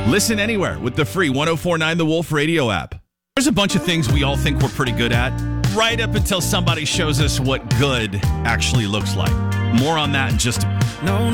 Listen anywhere with the free 104.9 The Wolf radio app. There's a bunch of things we all think we're pretty good at, right up until somebody shows us what good actually looks like. More on that in just a minute.